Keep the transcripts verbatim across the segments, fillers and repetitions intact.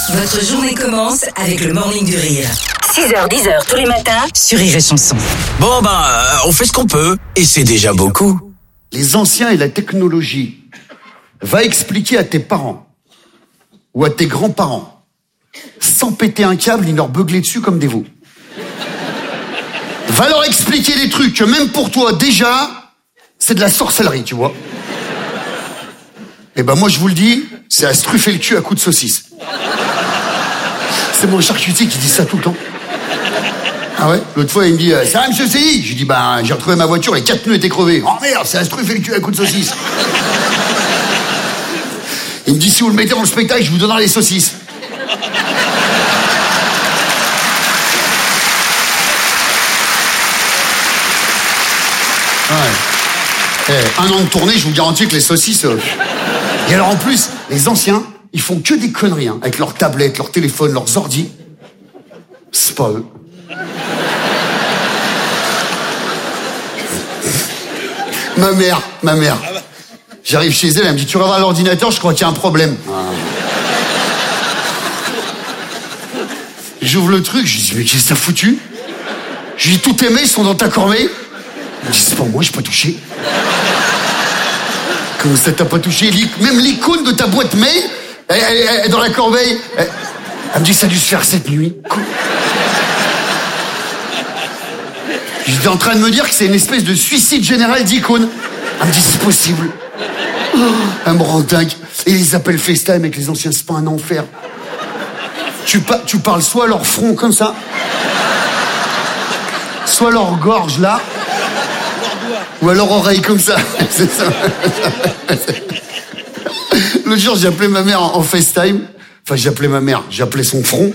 Votre journée commence avec le Morning du Rire. six heures dix heures tous les matins sur Rire et Chanson. Bon ben, euh, on fait ce qu'on peut, et c'est déjà beaucoup. Les anciens et la technologie. Va expliquer à tes parents ou à tes grands-parents, sans péter un câble ni leur beugler dessus comme des veaux. Va leur expliquer des trucs que même pour toi, déjà, c'est de la sorcellerie, tu vois. Eh ben moi, je vous le dis, c'est à se truffer le cul à coups de saucisse. C'est mon charcutier qui dit ça tout le temps. Ah ouais? L'autre fois, il me dit, ça va, monsieur C I? Je lui dis, ben, j'ai retrouvé ma voiture, les quatre pneus étaient crevés. Oh merde, c'est à se truffer le cul à coups de saucisse. Il me dit, si vous le mettez dans le spectacle, je vous donnerai les saucisses. Ouais. Eh, un an de tournée, je vous garantis que les saucisses... Euh... Et alors en plus, les anciens, ils font que des conneries, hein, avec leurs tablettes, leurs téléphones, leurs ordis. C'est pas eux. Ma mère, ma mère. J'arrive chez elle, elle me dit, tu regardes l'ordinateur, je crois qu'il y a un problème. Ah. J'ouvre le truc, je lui dis, mais qu'est-ce que t'as foutu? Je lui dis, tous tes mails sont dans ta corbeille. Elle me dit, c'est pas moi, j'ai pas touché. Comment ça t'as pas touché? Même l'icône de ta boîte mail, elle, elle, elle est dans la corbeille. Elle, elle me dit, ça a dû se faire cette nuit. J'étais en train de me dire que c'est une espèce de suicide général d'icônes. Elle me dit, c'est possible. Oh, elle me rend dingue. Et les appels FaceTime avec les anciens, c'est pas un enfer. Tu, pa- tu parles soit à leur front comme ça, soit à leur gorge là, ou à leur oreille comme ça. C'est ça. L'autre jour, j'ai appelé ma mère en, en FaceTime. Enfin, j'ai appelé ma mère, j'ai appelé son front.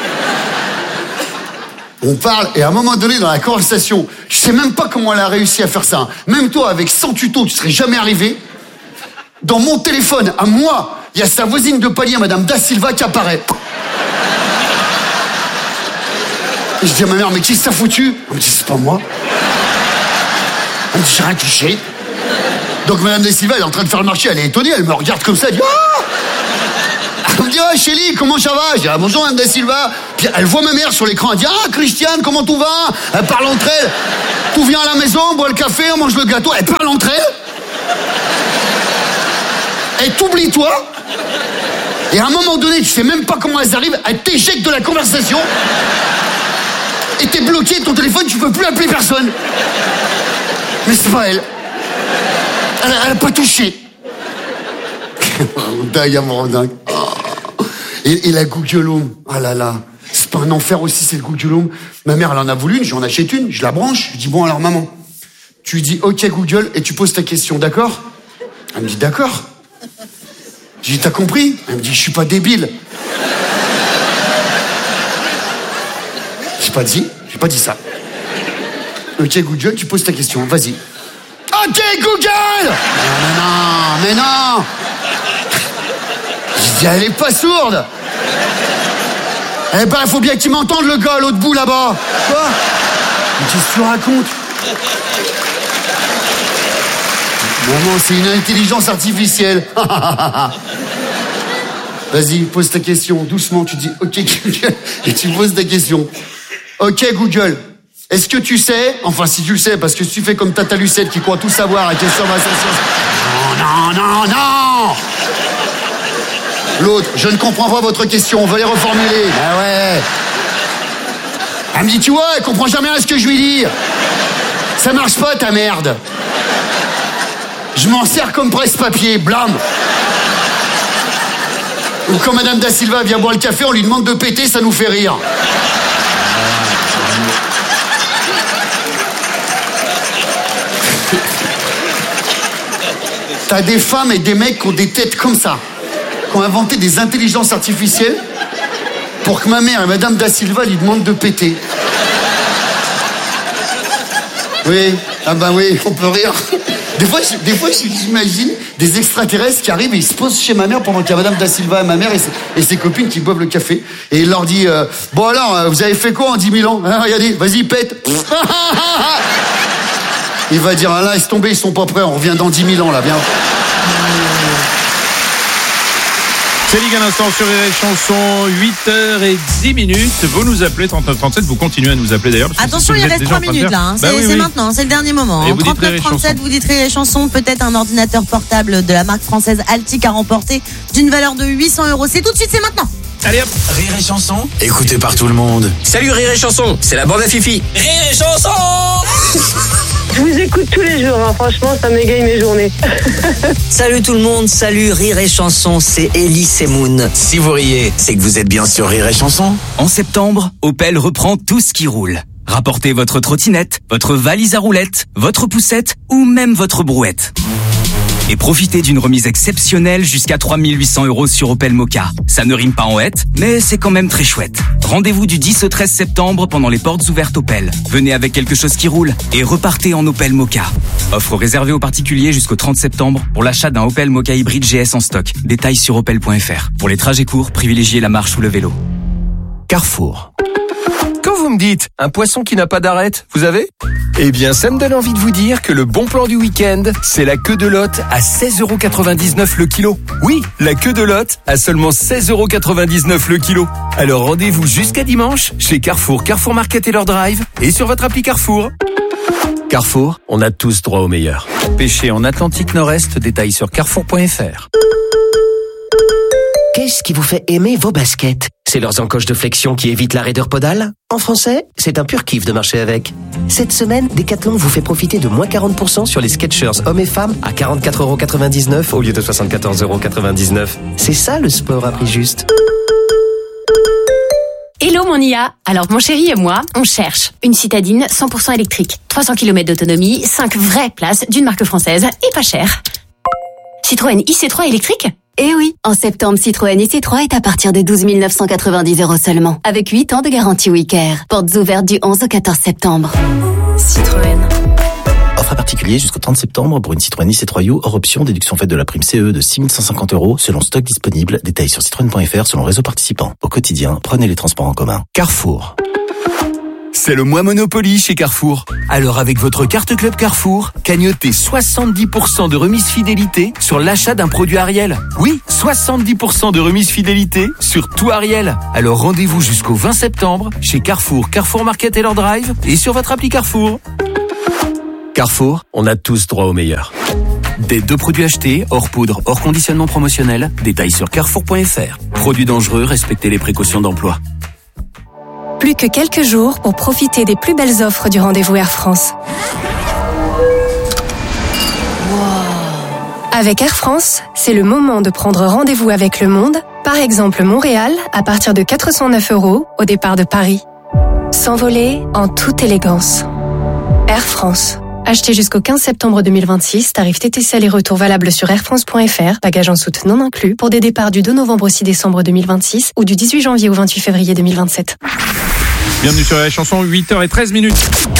On parle, et à un moment donné, dans la conversation, je sais même pas comment elle a réussi à faire ça. Même toi, avec cent tutos, tu serais jamais arrivé. Dans mon téléphone, à moi, il y a sa voisine de palier, Madame Da Silva, qui apparaît. Et je dis à ma mère, mais qui s'est foutu? Elle me dit, c'est pas moi. Elle me dit, j'ai rien touché. Donc Madame Da Silva, elle est en train de faire le marché, elle est étonnée, elle me regarde comme ça, elle dit, oh! Elle me dit, oh Chélie, comment ça va? Je dis, ah, bonjour Madame Da Silva. Puis elle voit ma mère sur l'écran, elle dit, ah Christiane, comment tout va? Elle parle entre elles. Tout vient à la maison, on boit le café, on mange le gâteau, elle parle entre elles. Elle t'oublie toi. Et à un moment donné, tu sais même pas comment elles arrivent, elles t'éjectent de la conversation. Et t'es bloqué, ton téléphone, tu peux plus appeler personne. Mais c'est pas elle. Elle, elle a pas touché. Dingue, amour dingue. Et, et la Google Home, ah là là, c'est pas un enfer aussi, c'est le Google Home. Ma mère, elle en a voulu une, j'en achète une, je la branche, je dis, bon alors maman, tu lui dis, ok Google, et tu poses ta question, d'accord? Elle me dit, d'accord. Je dis, t'as compris? Elle me dit, je suis pas débile. J'ai pas dit, j'ai pas dit ça. Ok Google, tu poses ta question, vas-y. Ok Google! Non, non, mais non! Je dis, elle est pas sourde! Eh ben, il faut bien qu'il m'entende, le gars, à l'autre bout, là-bas! Quoi? Mais qu'est-ce que tu racontes? Maman, c'est une intelligence artificielle. Vas-y, pose ta question, doucement, tu dis, ok Google, et tu poses ta question. Ok Google, est-ce que tu sais, enfin si tu le sais, parce que si tu fais comme Tata Lucette qui croit tout savoir et qui est sur ma sensation. Non, non, non, non! L'autre, je ne comprends pas votre question, on va les reformuler. Ah ouais. Elle me dit, tu vois, elle comprend jamais rien à ce que je lui dis. Ça marche pas ta merde. Je m'en sers comme presse-papier, blâme. Ou quand Madame Da Silva vient boire le café, on lui demande de péter, ça nous fait rire. T'as des femmes et des mecs qui ont des têtes comme ça, qui ont inventé des intelligences artificielles pour que ma mère et Madame Da Silva lui demandent de péter. Oui, ah bah oui, on peut rire. Des fois, je, des fois, j'imagine des extraterrestres qui arrivent et ils se posent chez ma mère pendant qu'il y a Madame Da Silva et ma mère et ses, et ses copines qui boivent le café. Et il leur dit, euh, bon alors, vous avez fait quoi en dix mille ans? Hein, regardez, vas-y, pète. Il va dire, ah là, laisse tomber, ils sont pas prêts, on revient dans dix mille ans, là, viens. C'est Ligue à l'instant sur les chansons, huit heures dix minutes. Vous nous appelez trente-neuf trente-sept, vous continuez à nous appeler d'ailleurs. Attention, il reste trois minutes là. Hein. C'est, bah oui, c'est oui. maintenant, c'est le dernier moment. Hein. trente-neuf trente-sept, vous dites les chansons. Peut-être un ordinateur portable de la marque française Altic à remporter d'une valeur de huit cents euros. C'est tout de suite, c'est maintenant. Allez hop. Rire et chanson, écouté par tout le monde. Salut Rire et chanson, c'est la bande à Fifi. Rire et chanson. Je vous écoute tous les jours, hein. Franchement, ça m'égaye mes journées. Salut tout le monde, salut Rire et chanson, c'est Ellie Semoun. Si vous riez, c'est que vous êtes bien sur Rire et chanson. En septembre, Opel reprend tout ce qui roule. Rapportez votre trottinette, votre valise à roulettes, votre poussette ou même votre brouette. Et profitez d'une remise exceptionnelle jusqu'à trois mille huit cents euros sur Opel Mokka. Ça ne rime pas en hête, mais c'est quand même très chouette. Rendez-vous du dix au treize septembre pendant les portes ouvertes Opel. Venez avec quelque chose qui roule et repartez en Opel Mokka. Offre réservée aux particuliers jusqu'au trente septembre pour l'achat d'un Opel Mokka hybride G S en stock. Détails sur opel point f r. Pour les trajets courts, privilégiez la marche ou le vélo. Carrefour. Quand vous me dites un poisson qui n'a pas d'arête, vous avez ? Eh bien, ça me donne envie de vous dire que le bon plan du week-end, c'est la queue de lotte à seize euros quatre-vingt-dix-neuf le kilo. Oui, la queue de lotte à seulement seize euros quatre-vingt-dix-neuf le kilo. Alors rendez-vous jusqu'à dimanche chez Carrefour, Carrefour Market et leur drive et sur votre appli Carrefour. Carrefour, on a tous droit au meilleur. Pêcher en Atlantique Nord-Est, détails sur carrefour point f r. Qu'est-ce qui vous fait aimer vos baskets ? C'est leurs encoches de flexion qui évitent la raideur podale ? En français, c'est un pur kiff de marcher avec. Cette semaine, Decathlon vous fait profiter de moins quarante pour cent sur les Skechers hommes et femmes à quarante-quatre euros quatre-vingt-dix-neuf au lieu de soixante-quatorze euros quatre-vingt-dix-neuf. C'est ça le sport à prix juste. Hello mon I A. Alors mon chéri et moi, on cherche une citadine cent pour cent électrique, trois cents kilomètres d'autonomie, cinq vraies places d'une marque française et pas cher. Citroën I C trois électrique ? Eh oui, en septembre, Citroën I C trois est à partir de douze mille neuf cent quatre-vingt-dix euros seulement, avec huit ans de garantie WeCare. Portes ouvertes du onze au quatorze septembre. Citroën. Offre à particulier jusqu'au trente septembre pour une Citroën I C trois U hors option, déduction faite de la prime C E de six mille cent cinquante euros selon stock disponible. Détails sur citroën point f r selon réseau participant. Au quotidien, prenez les transports en commun. Carrefour. C'est le mois Monopoly chez Carrefour. Alors avec votre carte Club Carrefour, cagnotez soixante-dix pour cent de remise fidélité sur l'achat d'un produit Ariel. Oui, soixante-dix pour cent de remise fidélité sur tout Ariel. Alors rendez-vous jusqu'au vingt septembre chez Carrefour, Carrefour Market et leur drive et sur votre appli Carrefour. Carrefour, on a tous droit au meilleur. Des deux produits achetés, hors poudre, hors conditionnement promotionnel. Détails sur carrefour point f r. Produits dangereux, respectez les précautions d'emploi. Plus que quelques jours pour profiter des plus belles offres du rendez-vous Air France. Wow. Avec Air France, c'est le moment de prendre rendez-vous avec le monde. Par exemple, Montréal, à partir de quatre cent neuf euros au départ de Paris. S'envoler en toute élégance. Air France. Achetez jusqu'au quinze septembre deux mille vingt-six, tarif T T C aller-retour valable sur air france point f r, bagages en soute non inclus, pour des départs du deux novembre au six décembre deux mille vingt-six ou du dix-huit janvier au vingt-huit février deux mille vingt-sept. Bienvenue sur la chanson, huit heures treize minutes.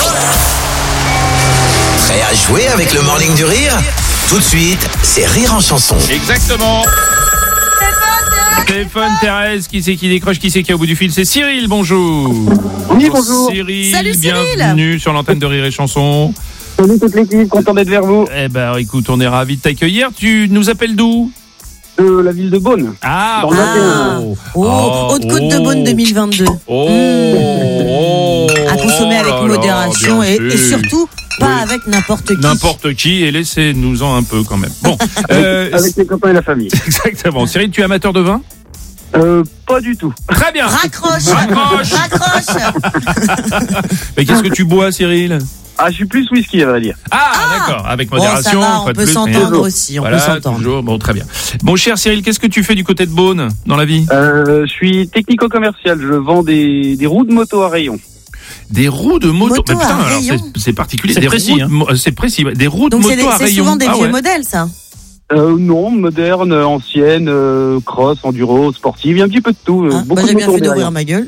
Prêt à jouer avec le Morning du Rire ? Tout de suite, c'est Rire en chanson. Exactement. Téléphone, Thérèse, qui c'est qui décroche, qui c'est qui est au bout du fil ? C'est Cyril, bonjour. Oui, bonjour. Cyril, Salut Cyril. Bienvenue sur l'antenne de Rire et chanson. Salut toute l'équipe, content d'être vers vous. Eh ben écoute, on est ravis de t'accueillir. Tu nous appelles d'où ? De la ville de Beaune. Ah, dans le ah. Oh, oh, Haute-Côte oh. de Beaune deux mille vingt-deux. Oh, mmh. oh, à consommer avec oh modération là, et, et surtout pas oui. avec n'importe qui. N'importe qui, et laissez-nous-en un peu quand même. Bon, euh, avec les copains et la famille. Exactement. Cyril, tu es amateur de vin ? Euh, pas du tout. Très bien. Raccroche. Raccroche. Raccroche. Mais qu'est-ce que tu bois, Cyril ? Ah, je suis plus whisky, à vrai dire. Ah, ah d'accord, avec modération. Bon, ça va, on peut plus, s'entendre mais... aussi, on voilà, peut s'entendre. Toujours, bon, très bien. Bon, cher Cyril, qu'est-ce que tu fais du côté de Beaune, dans la vie ? euh, Je suis technico-commercial, je vends des, des roues de moto à rayon. Des roues de moto, moto mais putain, à alors rayon. c'est, c'est particulier. C'est des précis, roues, hein. C'est précis, des roues Donc de moto c'est des, à c'est rayon. C'est souvent des ah, vieux ouais. modèles, ça. Euh, non, moderne, ancienne, euh, cross, enduro, sportive, il y a un petit peu de tout. Ah, beaucoup bah, j'ai de bien fait d'ouvrir ma gueule.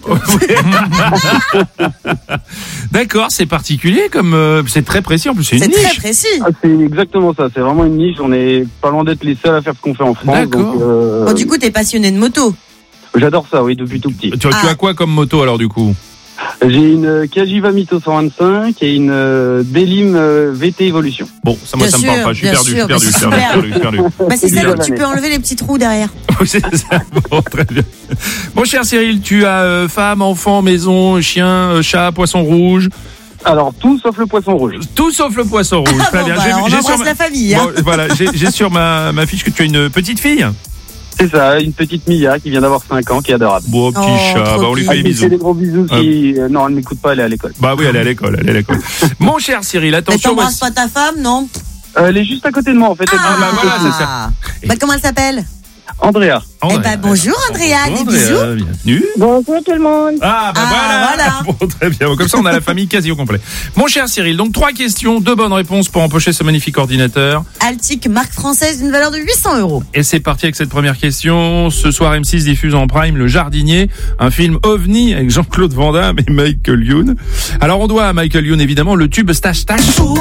D'accord, c'est particulier, comme euh, c'est très précis. En plus, c'est une c'est niche. C'est très précis. Ah, c'est exactement ça. C'est vraiment une niche. On est pas loin d'être les seuls à faire ce qu'on fait en France. D'accord. Donc, euh, Bon, du coup, t'es passionné de moto. J'adore ça, oui, depuis tout petit. Tu, tu Ah. as quoi comme moto alors du coup ? J'ai une Kajiva Mito cent vingt-cinq et une euh, Delim euh, V T Evolution. Bon, ça moi bien ça sûr, me parle pas, je suis perdu, sûr, je suis perdu, je suis perdu, je suis perdu, perdu. Bah c'est celle où tu peux enlever les petits trous derrière. C'est ça, bon, très bien. Mon cher Cyril, tu as euh, femme, enfant, maison, chien, euh, chat, poisson rouge. Alors, tout sauf le poisson rouge. Tout sauf le poisson rouge. Ah, bon, bien. bah, J'ai, on j'ai embrasse sur la ma... famille. Hein. Bon, voilà, j'ai, j'ai sur ma, ma fiche que tu as une petite fille. C'est ça, une petite Mia qui vient d'avoir cinq ans, qui est adorable. Bon, petit Oh, chat, bah, on lui fait des bisous. C'est des gros bisous qui... Euh... Non, elle n'écoute pas, elle est à l'école. Bah oui, elle est à l'école, elle est à l'école. Mon cher Cyril, Mais attention. t'embrasses voici... pas ta femme, non? euh, Elle est juste à côté de moi, en fait. Elle Ah, bah voilà, c'est ça. Bah comment elle s'appelle? Andrea. Eh bah bonjour Andrea, Bonjour, des bisous. Andrea, bienvenue. Bonjour tout le monde. Ah bah Ah, voilà. voilà. Bon, très bien. Bon, comme ça, on a la famille quasi au complet. Mon cher Cyril, donc trois questions, deux bonnes réponses pour empocher ce magnifique ordinateur. Altic, marque française d'une valeur de huit cents euros. Et c'est parti avec cette première question. Ce soir, M six diffuse en prime Le Jardinier, un film ovni avec Jean-Claude Van Damme et Michael Youn. Alors, on doit à Michael Youn, évidemment, le tube Stache Stache.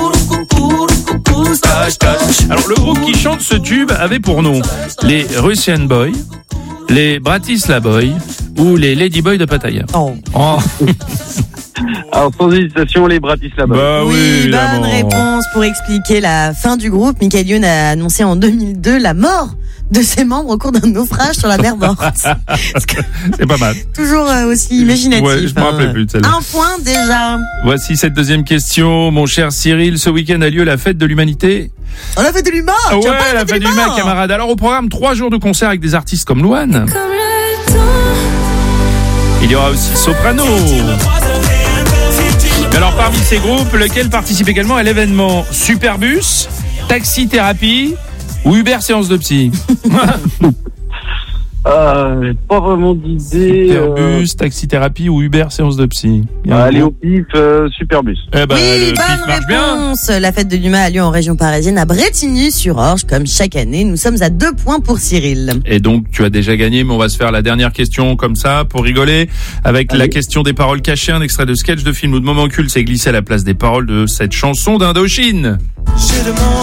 Alors, le groupe qui chante ce tube avait pour nom les Russian Boys, les Bratislava Boys ou les Lady Boys de Pattaya. Oh. Oh. Alors, sans hésitation, les Bratislava. Bah oui, Oui, évidemment. bonne réponse pour expliquer la fin du groupe. Michael Youn a annoncé en deux mille deux la mort de ses membres au cours d'un naufrage sur la mer morte. C'est pas mal. Toujours euh, aussi imaginatif. Ouais, je me rappelais plus de celle-là. Un point déjà. Voici cette deuxième question. Mon cher Cyril, ce week-end a lieu la fête de l'humanité. On a fait de l'humain. Ah ouais, la fête de l'humain, camarade. Alors au programme, trois jours de concert avec des artistes comme Louane. Il y aura aussi Soprano. Mais alors parmi ces groupes, lequel participe également à l'événement? Superbus, Taxi Thérapie ou Uber Séance de Psy? Euh, pas vraiment d'idée. Superbus, euh... Taxi Thérapie ou Uber Séance de Psy? Allez au pif, euh, Superbus. Eh ben, oui, le bonne pif marche réponse. bien. La fête de l'humain a lieu en région parisienne à Brétigny-sur-Orge, comme chaque année. Nous sommes à deux points pour Cyril. Et donc, tu as déjà gagné, mais on va se faire la dernière question comme ça, pour rigoler, avec Allez. La question des paroles cachées, un extrait de sketch de film ou de moment culte s'est glissé à la place des paroles de cette chanson d'Indochine. J'ai demandé